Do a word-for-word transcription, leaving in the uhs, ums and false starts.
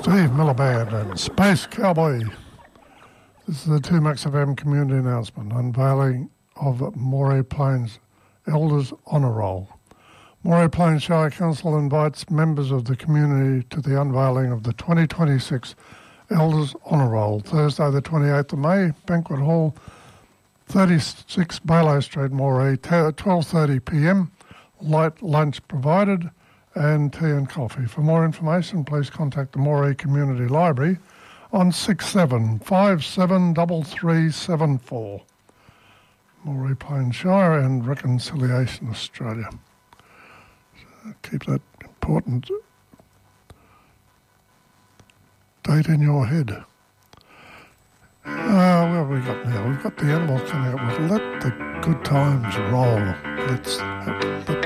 Steve Milliband and Space Cowboy. This is the two Max F M community announcement, unveiling of Moray Plains Elders Honour Roll. Moray Plains Shire Council invites members of the community to the unveiling of the twenty twenty-six Elders Honour Roll, Thursday the twenty-eighth of May, Banquet Hall, thirty-six Barlow Street, Moray, twelve thirty p m, light lunch provided, and tea and coffee. For more information, please contact the Moray Community Library on six seven five seven three three seven four. Moray Plains Shire and Reconciliation Australia. So keep that important date in your head. Uh, what have we got now? We've got the animals coming up with Let the Good Times Roll. Let's let